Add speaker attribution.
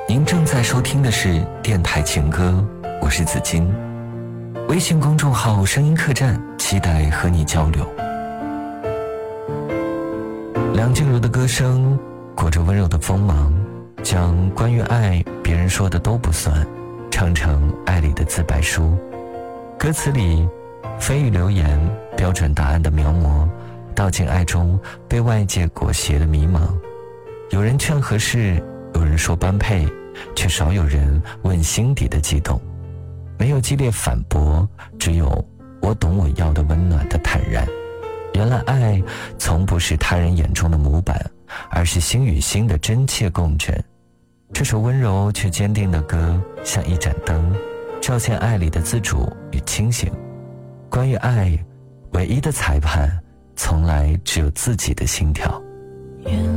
Speaker 1: 您正在收听的是电台情歌，我是子金。微信公众号声音客栈，期待和你交流。梁静茹的歌声裹着温柔的锋芒，将关于爱别人说的都不算，唱成爱里的自白书。歌词里非语流言标准答案的描摹，道尽爱中被外界裹挟的迷茫。有人劝合适，有人说般配，却少有人问心底的悸动。没有激烈反驳，只有我懂我要的温暖的坦然。原来爱从不是他人眼中的模板，而是心与心的真切共振。这首温柔却坚定的歌，像一盏灯，照见爱里的自主与清醒。关于爱，唯一的裁判从来只有自己的心跳。
Speaker 2: 原